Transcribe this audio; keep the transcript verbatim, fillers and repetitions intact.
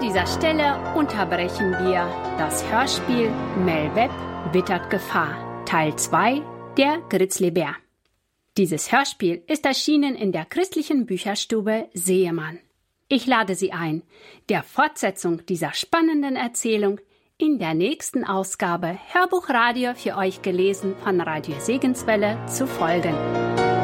dieser Stelle unterbrechen wir das Hörspiel Mel Webb wittert Gefahr, Teil zwei, der Grizzlybär. Dieses Hörspiel ist erschienen in der christlichen Bücherstube Seemann. Ich lade Sie ein, der Fortsetzung dieser spannenden Erzählung in der nächsten Ausgabe Hörbuchradio für euch gelesen von Radio Segenswelle zu folgen.